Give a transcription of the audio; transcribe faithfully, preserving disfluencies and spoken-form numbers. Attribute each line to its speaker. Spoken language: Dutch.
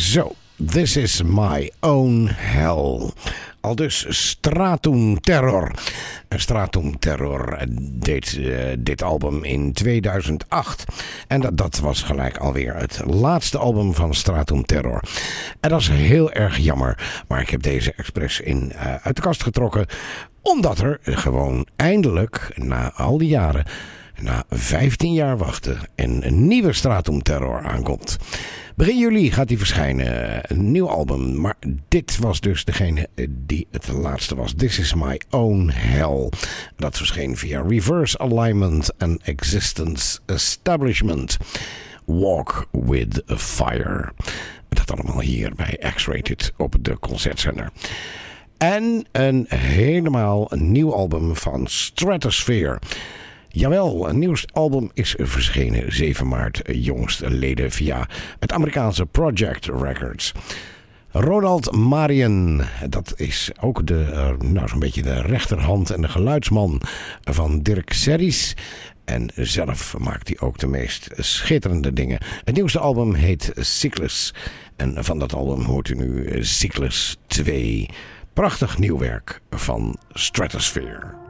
Speaker 1: Zo, This Is My Own Hell. Aldus Stratum Terror. Stratum Terror deed uh, dit album in tweeduizend acht. En dat, dat was gelijk alweer het laatste album van Stratum Terror. En dat is heel erg jammer. Maar ik heb deze expres in, uh, uit de kast getrokken. Omdat er gewoon eindelijk, na al die jaren, na vijftien jaar wachten, een nieuwe Stratum Terror aankomt. Begin juli gaat die verschijnen, een nieuw album. Maar dit was dus degene die het laatste was. This Is My Own Hell. Dat verscheen via Reverse Alignment and Existence Establishment. Walk with Fire. Dat allemaal hier bij X-Rated op de Concertzender. En een helemaal nieuw album van Stratosphere. Jawel, een nieuw album is verschenen zeven maart jongstleden via het Amerikaanse Project Records. Ronald Marian, dat is ook de, nou zo'n beetje de rechterhand en de geluidsman van Dirk Serries. En zelf maakt hij ook de meest schitterende dingen. Het nieuwste album heet Cyclus. En van dat album hoort u nu Cyclus twee. Prachtig nieuw werk van Stratosphere.